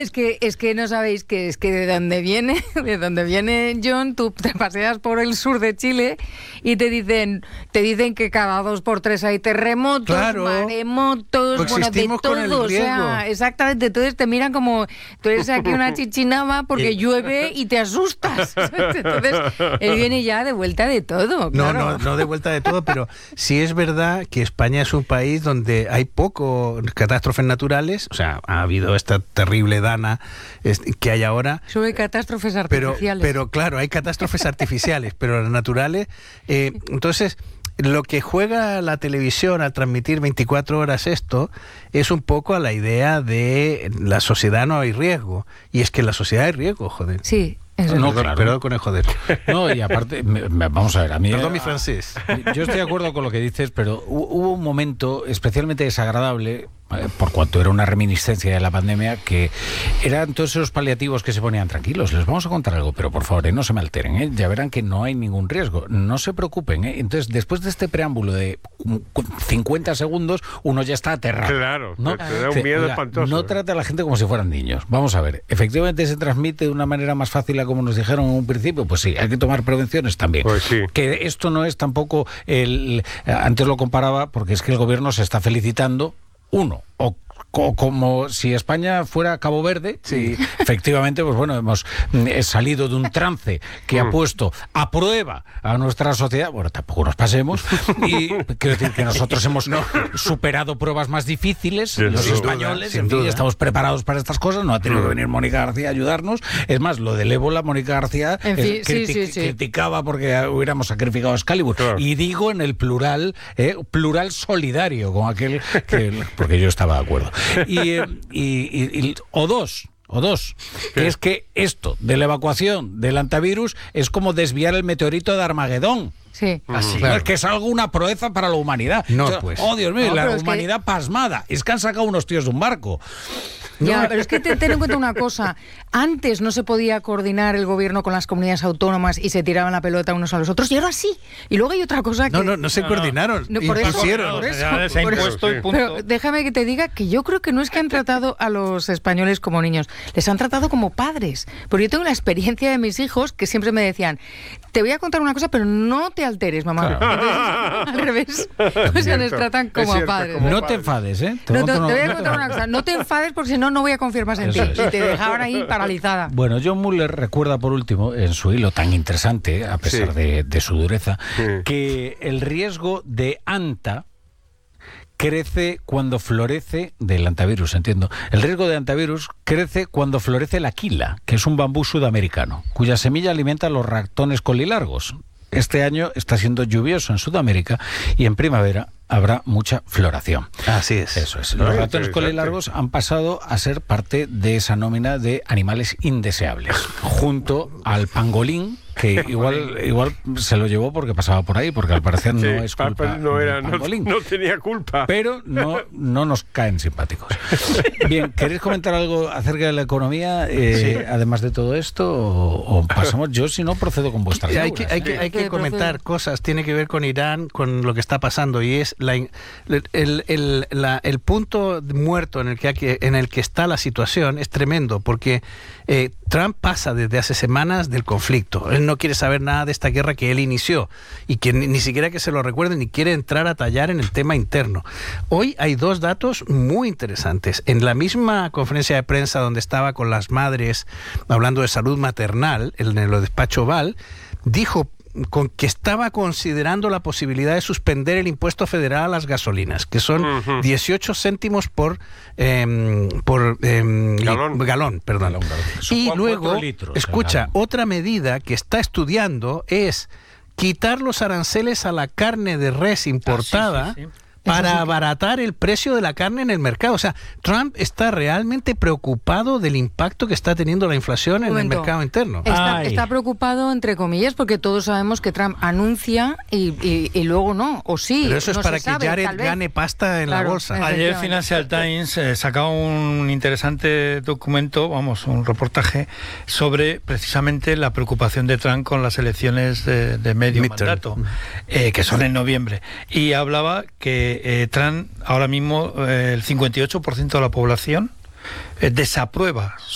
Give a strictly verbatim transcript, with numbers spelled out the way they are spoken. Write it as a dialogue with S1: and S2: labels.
S1: Es que, es que no sabéis que es que de donde viene, de donde viene John, tú te paseas por el sur de Chile y te dicen, te dicen que cada dos por tres hay terremotos,
S2: claro,
S1: maremotos, bueno, de todo, o sea, exactamente, entonces te miran como, tú eres aquí una chichinaba porque llueve y te asustas. Entonces, él viene ya de vuelta de todo.
S2: No,
S1: claro.
S2: no, no de vuelta de todo, pero sí es verdad que España es un país donde hay poco catástrofes naturales, o sea, ha habido esta terrible edad que hay ahora.
S1: Sobre catástrofes
S2: Pero,
S1: artificiales.
S2: pero claro, hay catástrofes artificiales, pero las naturales. Eh, entonces, lo que juega la televisión al transmitir veinticuatro horas esto es un poco a la idea de la sociedad no hay riesgo. Y es que en la sociedad hay riesgo, joder.
S1: Sí.
S2: Eso no, perdón, claro. Perdón con el joder.
S3: No, y aparte, me, me, vamos a ver, a mí...
S2: Perdón mi francés.
S3: Yo estoy de acuerdo con lo que dices, pero hubo un momento especialmente desagradable, por cuanto era una reminiscencia de la pandemia, que eran todos esos paliativos que se ponían tranquilos. Les vamos a contar algo, pero por favor, eh, no se me alteren, ¿eh? Ya verán que no hay ningún riesgo. No se preocupen, ¿eh? Entonces, después de este preámbulo de cincuenta segundos, uno ya está aterrado.
S4: Claro,
S3: ¿no?
S4: te da un sí, miedo
S3: oiga,
S4: espantoso.
S3: No trata a la gente como si fueran niños. Vamos a ver, efectivamente se transmite de una manera más fácil a como nos dijeron en un principio. Pues sí, hay que tomar prevenciones también.
S4: Pues sí.
S3: Que esto no es tampoco el... Antes lo comparaba porque es que el gobierno se está felicitando, uno, o O como si España fuera Cabo Verde, sí. Y efectivamente, pues bueno, hemos eh, salido de un trance que ha puesto a prueba a nuestra sociedad. Bueno, tampoco nos pasemos. Y quiero decir que nosotros hemos no. superado pruebas más difíciles, sí, los españoles, duda, en fin, duda. Estamos preparados para estas cosas. No ha tenido que venir Mónica García a ayudarnos. Es más, lo del ébola, Mónica García
S1: en fin,
S3: eh, criti
S1: sí, sí, sí.
S3: criticaba porque hubiéramos sacrificado a Excalibur. Claro. Y digo en el plural, eh, plural solidario, con aquel que, porque yo estaba de acuerdo. Y, eh, y, y, y o dos o dos que es que esto de la evacuación del antivirus es como desviar el meteorito de Armagedón.
S1: Sí.
S3: Así,
S2: claro.
S3: Es que es algo una proeza para la humanidad.
S2: No,
S3: o sea,
S2: pues.
S3: Oh, Dios mío,
S1: no,
S3: la
S1: es
S3: humanidad
S1: que...
S3: pasmada. Es que han sacado unos tíos de un barco.
S1: Ya,
S2: no.
S1: pero es que te, ten en cuenta una cosa. Antes no se podía coordinar el gobierno con las comunidades autónomas y se tiraban la pelota unos a los otros. Y ahora sí. Y luego hay otra cosa que...
S2: No, no, no se no, coordinaron.
S1: No, por
S2: impusieron.
S1: Eso, por eso,
S5: ya se ha
S1: por
S5: impuesto
S1: eso.
S5: y punto.
S1: Pero déjame que te diga que yo creo que no es que han tratado a los españoles como niños. Les han tratado como padres. Porque yo tengo la experiencia de mis hijos que siempre me decían, te voy a contar una cosa, pero no te alteres, mamá. Claro. Entonces, al revés. O sea, nos tratan como
S4: cierto,
S1: a padres.
S3: Como
S1: ¿no?
S3: no te enfades, ¿eh?
S1: Te, no, te, te voy a contar una cosa. No te enfades porque si no, no voy a confiar más en ti. Y te dejaban ahí paralizada.
S3: Bueno, John Muller recuerda por último, en su hilo tan interesante, a pesar sí. de, de su dureza, sí. que el riesgo de anta crece cuando florece, del antivirus, entiendo, el riesgo de antivirus crece cuando florece la quila, que es un bambú sudamericano, cuya semilla alimenta a los ratones colilargos. Este año está siendo lluvioso en Sudamérica y en primavera habrá mucha floración.
S2: Así es.
S3: Eso es. Los ratones colilargos han pasado a ser parte de esa nómina de animales indeseables, junto al pangolín, que igual igual se lo llevó porque pasaba por ahí, porque al parecer no sí, es culpa
S4: no, era,
S3: del pangolín.
S4: No, no tenía culpa.
S3: Pero no, no nos caen simpáticos. Bien, ¿queréis comentar algo acerca de la economía, eh, sí. además de todo esto? O, o pasamos, yo si no procedo con vuestras
S2: hay que, hay que, hay que comentar cosas, tiene que ver con Irán, con lo que está pasando, y es la, el, el, la, el punto muerto en el que, en el que está la situación es tremendo, porque eh, Trump pasa desde hace semanas del conflicto. Él no quiere saber nada de esta guerra que él inició y que ni, ni siquiera que se lo recuerden, ni quiere entrar a tallar en el tema interno. Hoy hay dos datos muy interesantes. En la misma conferencia de prensa donde estaba con las madres hablando de salud maternal, en el despacho Oval, dijo con que estaba considerando la posibilidad de suspender el impuesto federal a las gasolinas, que son uh-huh. dieciocho céntimos por eh, por eh,
S4: galón.
S2: galón, perdón. Galón, galón. Y luego, litros, escucha, otra medida que está estudiando es quitar los aranceles a la carne de res importada. Ah, sí, sí, sí. Para abaratar el precio de la carne en el mercado. O sea, Trump está realmente preocupado del impacto que está teniendo la inflación en el mercado interno.
S1: Está, está preocupado, entre comillas, porque todos sabemos que Trump anuncia y, y, y luego no, o sí.
S2: Pero eso
S1: no
S2: es para
S1: se
S2: que
S1: sabe,
S2: Jared gane pasta en
S1: claro,
S2: la bolsa.
S5: Ayer Financial Times eh, sacaba un interesante documento, vamos, un reportaje sobre precisamente la preocupación de Trump con las elecciones de, de medio Midterm. mandato, eh, que son en noviembre. Y hablaba que Eh, Trump, ahora mismo eh, el cincuenta y ocho por ciento de la población eh, desaprueba